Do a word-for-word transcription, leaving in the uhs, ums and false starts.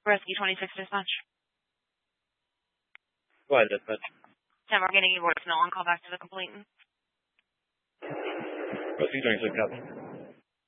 Rescue twenty-six dispatch. Go ahead, dispatch. Tim, we're getting you voicemail and call back to the complainant. Rescue twenty-six, Captain.